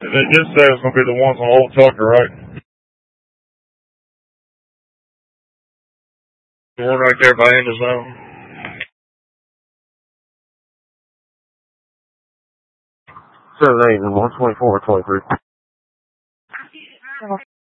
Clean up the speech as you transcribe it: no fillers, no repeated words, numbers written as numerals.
This says it's gonna be the ones on Old Tucker, right? The one right there by End Zone. 7-8 and 124-23.